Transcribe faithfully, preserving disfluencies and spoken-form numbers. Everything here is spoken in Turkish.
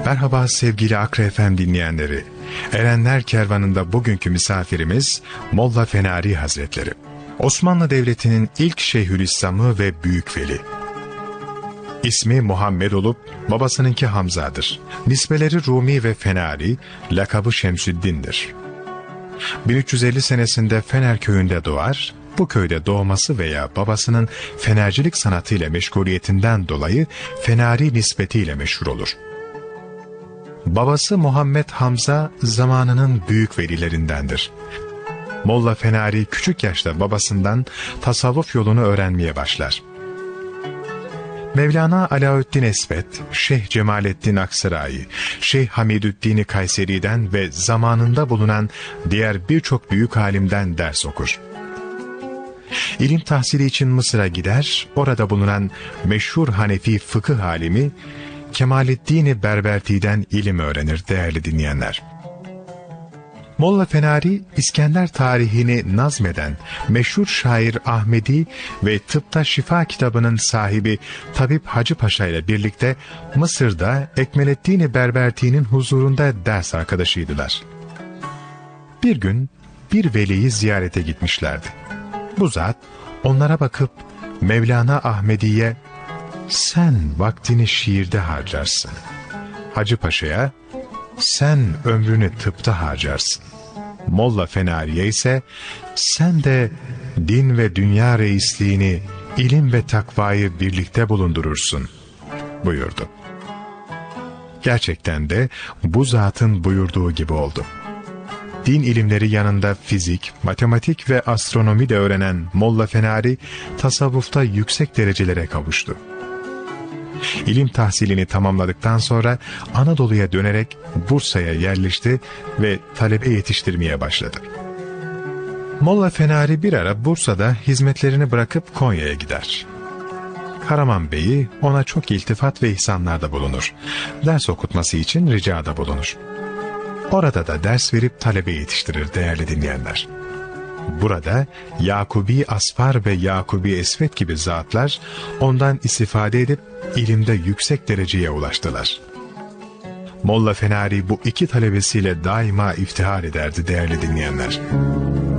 Merhaba sevgili Akre F M dinleyenleri. Erenler Kervanı'nda bugünkü misafirimiz Molla Fenari Hazretleri. Osmanlı Devleti'nin ilk Şeyhülislam'ı ve büyük veli. İsmi Muhammed olup babasınınki Hamza'dır. Nisbeleri Rumi ve Fenari, lakabı Şemsüddin'dir. bin üç yüz elli senesinde Fener köyünde doğar. Bu köyde doğması veya babasının fenercilik sanatıyla meşguliyetinden dolayı Fenari nispetiyle meşhur olur. Babası Muhammed Hamza zamanının büyük velilerindendir. Molla Fenari küçük yaşta babasından tasavvuf yolunu öğrenmeye başlar. Mevlana Alaüddin Esvet, Şeyh Cemalettin Aksaray, Şeyh Hamidüddin Kayseri'den ve zamanında bulunan diğer birçok büyük alimden ders okur. İlim tahsili için Mısır'a gider, orada bulunan meşhur Hanefi fıkıh alimi Kemaleddin Berberti'den ilim öğrenir değerli dinleyenler. Molla Fenari, İskender tarihini nazmeden meşhur şair Ahmedi ve Tıpta Şifa kitabının sahibi Tabip Hacı Paşa ile birlikte Mısır'da Ekmeleddin Berberti'nin huzurunda ders arkadaşıydılar. Bir gün bir veliyi ziyarete gitmişlerdi. Bu zat onlara bakıp Mevlana Ahmedi'ye "Sen vaktini şiirde harcarsın." Hacı Paşa'ya "Sen ömrünü tıpta harcarsın." Molla Fenari'ye ise "Sen de din ve dünya reisliğini, ilim ve takvayı birlikte bulundurursun" buyurdu. Gerçekten de bu zatın buyurduğu gibi oldu. Din ilimleri yanında fizik, matematik ve astronomi de öğrenen Molla Fenari, tasavvufta yüksek derecelere kavuştu. İlim tahsilini tamamladıktan sonra Anadolu'ya dönerek Bursa'ya yerleşti ve talebe yetiştirmeye başladı. Molla Fenari bir ara Bursa'da hizmetlerini bırakıp Konya'ya gider. Karaman Bey'i ona çok iltifat ve ihsanlarda bulunur. Ders okutması için ricada bulunur. Orada da ders verip talebe yetiştirir değerli dinleyenler. Burada Yakubi Asfar ve Yakubi Esvet gibi zatlar ondan istifade edip ilimde yüksek dereceye ulaştılar. Molla Fenari bu iki talebesiyle daima iftihar ederdi değerli dinleyenler.